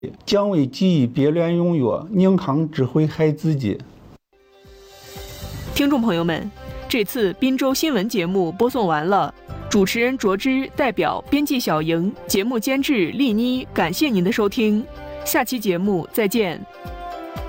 将为记忆别乱用药，宁康只会害自己。 听众朋友们，这次滨州新闻节目播送完了，主持人卓之代表编辑小莹，节目监制丽妮，感谢您的收听，下期节目再见。